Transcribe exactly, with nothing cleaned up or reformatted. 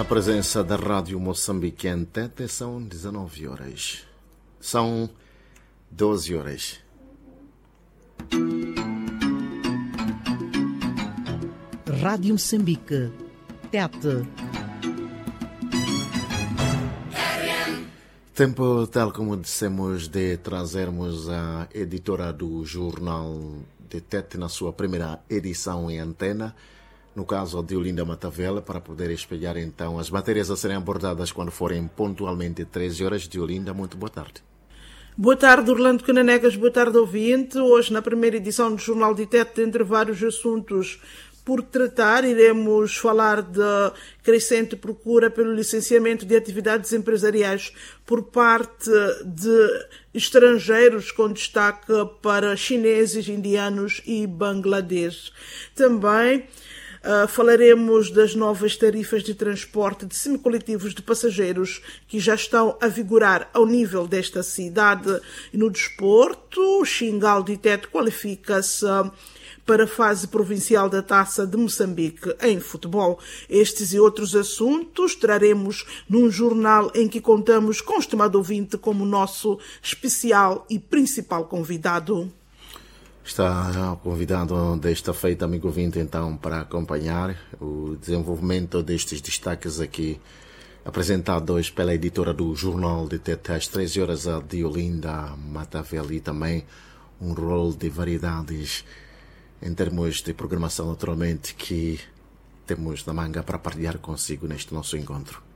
a presença da Rádio Moçambique em Tete, são dezenove horas. São doze horas. Rádio Moçambique, Tete. Tempo, tal como dissemos, de trazermos a editora do Jornal de Tete na sua primeira edição em antena, no caso de Olinda Matavela, para poder espelhar então as matérias a serem abordadas quando forem pontualmente treze horas. De Olinda, muito boa tarde. Boa tarde, Orlando Cananegas, boa tarde, ouvinte. Hoje, na primeira edição do Jornal de Tete, entre vários assuntos por tratar, iremos falar da crescente procura pelo licenciamento de atividades empresariais por parte de estrangeiros, com destaque para chineses, indianos e Bangladesh. Também Uh, falaremos das novas tarifas de transporte de semicoletivos de passageiros que já estão a vigorar ao nível desta cidade. E no desporto, o Xingal de Tete qualifica-se para a fase provincial da Taça de Moçambique em futebol. Estes e outros assuntos traremos num jornal em que contamos com o estimado ouvinte como nosso especial e principal convidado. Está convidado desta feita, amigo ouvinte, então, para acompanhar o desenvolvimento destes destaques aqui, apresentados pela editora do Jornal de Tete às treze horas, a de Olinda Matavela, e também um rol de variedades em termos de programação, naturalmente, que temos na manga para partilhar consigo neste nosso encontro.